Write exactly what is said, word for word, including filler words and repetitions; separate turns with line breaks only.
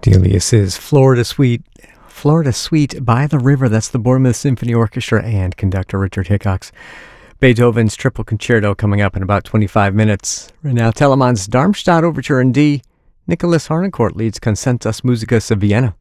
Delius is Florida Suite, Florida Suite by the River. That's the Bournemouth Symphony Orchestra and conductor Richard Hickox. Beethoven's Triple Concerto coming up in about twenty-five minutes. Right now, Telemann's Darmstadt Overture in D. Nicholas Harnoncourt leads Concertus Musicus of Vienna.